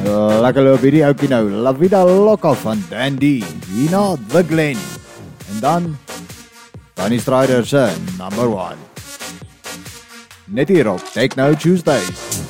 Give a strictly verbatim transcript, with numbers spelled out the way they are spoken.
Lekker loop hierdie oukie nou, La Vida Loca van Dandy, hierna The Glen, en dan Danny Strider se number one. Net hier op Techno Tuesdays.